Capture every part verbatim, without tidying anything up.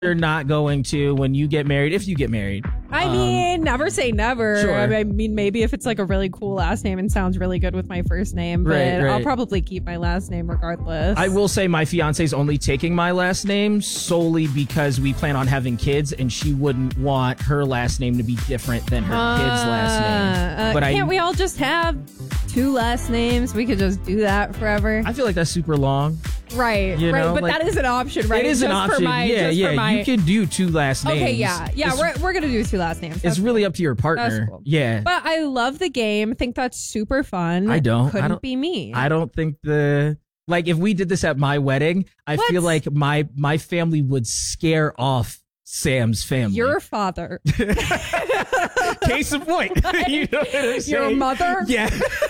You're not going to when you get married, if you get married. I um, mean, never say never. Sure. I mean, maybe if it's like a really cool last name and sounds really good with my first name, but Right, right. I'll probably keep my last name regardless. I will say my fiance's only taking my last name solely because we plan on having kids, and she wouldn't want her last name to be different than her uh, kid's last name. Uh, But can't I, we all just have two last names? We could just do that forever. I feel like that's super long. Right, You right. know, But like, that is an option, right? It is just an option. For my, yeah, just yeah. For my... You could do two last names. Okay, yeah, yeah. It's, we're we're gonna do two last names. It's That's really cool. up to your partner. That's cool. Yeah, But I love the game. Think that's super fun. I don't. Couldn't I don't, be me. I don't think the like if we did this at my wedding, I What? feel like my my family would scare off Sam's family. Your father. Case in point. You know what I'm saying? Your mother. Yeah.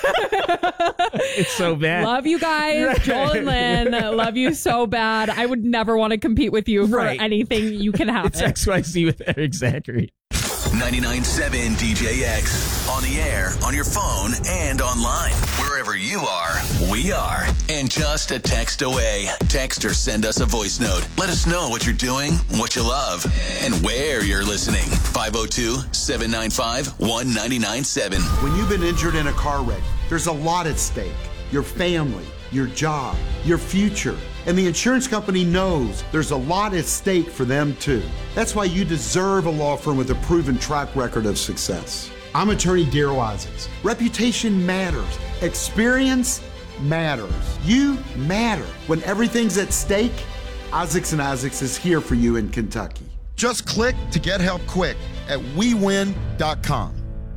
It's so bad. Love you guys, Right. Joel and Lynn. Love you so bad. I would never want to compete with you for Right. anything you can have. It's X Y Z with Eric Zachary. ninety-nine point seven D J X. On the air, on your phone, and online. Wherever you are, we are. And just a text away. Text or send us a voice note. Let us know what you're doing, what you love, and where you're listening. five oh two, seven nine five, one nine nine seven. When you've been injured in a car wreck, there's a lot at stake. Your family, your job, your future. And the insurance company knows there's a lot at stake for them too. That's why you deserve a law firm with a proven track record of success. I'm attorney Daryl Isaacs. Reputation matters. Experience matters. You matter. When everything's at stake, Isaacs and Isaacs is here for you in Kentucky. Just click to get help quick at we win dot com.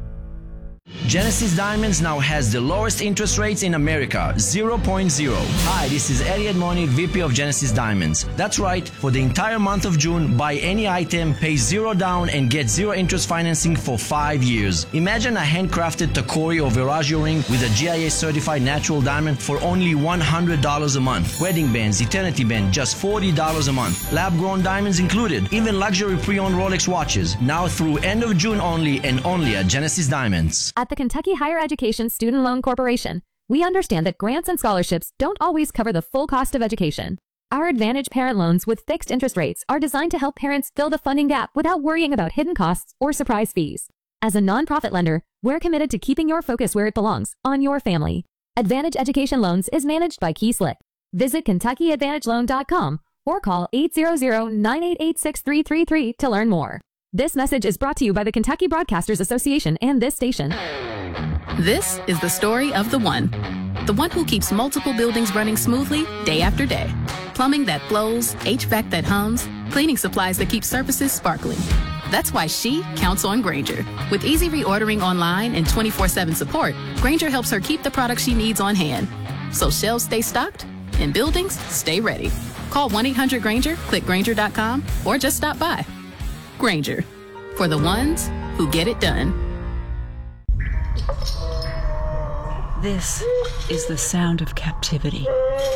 Genesis Diamonds now has the lowest interest rates in America, zero point zero. Hi, this is Elliot Monique, V P of Genesis Diamonds. That's right, for the entire month of June, buy any item, pay zero down, and get zero interest financing for five years. Imagine a handcrafted Tacori or Veragio ring with a G I A certified natural diamond for only one hundred dollars a month. Wedding bands, eternity band, just forty dollars a month. Lab-grown diamonds included, even luxury pre-owned Rolex watches. Now through end of June only, and only at Genesis Diamonds. At the Kentucky Higher Education Student Loan Corporation, we understand that grants and scholarships don't always cover the full cost of education. Our Advantage Parent Loans with fixed interest rates are designed to help parents fill the funding gap without worrying about hidden costs or surprise fees. As a nonprofit lender, we're committed to keeping your focus where it belongs, on your family. Advantage Education Loans is managed by Key Slick. Visit Kentucky Advantage Loan dot com or call eight hundred, nine eight eight, six three three three to learn more. This message is brought to you by the Kentucky Broadcasters Association and this station. This is the story of the one. The one who keeps multiple buildings running smoothly day after day. Plumbing that flows, H V A C that hums, cleaning supplies that keep surfaces sparkling. That's why she counts on Grainger. With easy reordering online and twenty-four seven support, Grainger helps her keep the products she needs on hand. So shelves stay stocked and buildings stay ready. Call one eight hundred Grainger, click Grainger dot com, or just stop by. Grainger, for the ones who get it done. This is the sound of captivity.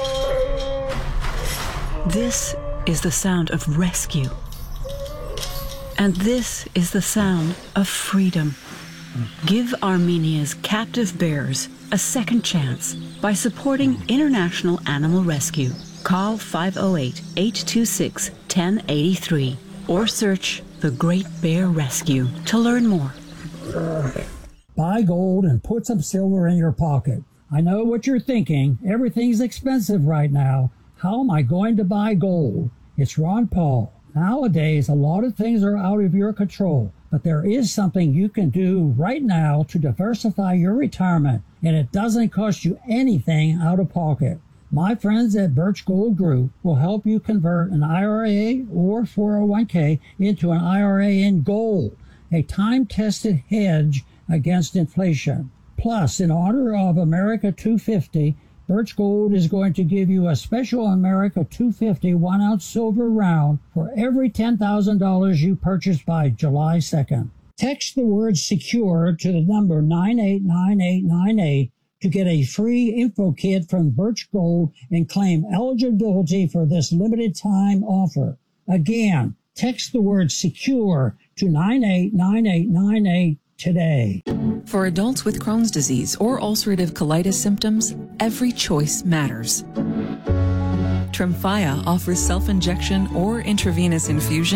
This is the sound of rescue. And this is the sound of freedom. Give Armenia's captive bears a second chance by supporting International Animal Rescue. Call five oh eight, eight two six, one oh eight three or search The Great Bear Rescue to learn more. Buy gold and put some silver in your pocket. I know what you're thinking. Everything's expensive right now. How am I going to buy gold? It's Ron Paul. Nowadays, a lot of things are out of your control, but there is something you can do right now to diversify your retirement, and it doesn't cost you anything out of pocket. My friends at Birch Gold Group will help you convert an I R A or four oh one k into an I R A in gold, a time-tested hedge against inflation. Plus, in honor of America two fifty, Birch Gold is going to give you a special America two fifty one-ounce silver round for every ten thousand dollars you purchase by July second. Text the word SECURE to the number nine eight nine eight nine eight to get a free info kit from Birch Gold and claim eligibility for this limited time offer. Again, text the word SECURE to nine eight nine eight nine eight today. For adults with Crohn's disease or ulcerative colitis symptoms, every choice matters. Tremfya offers self-injection or intravenous infusion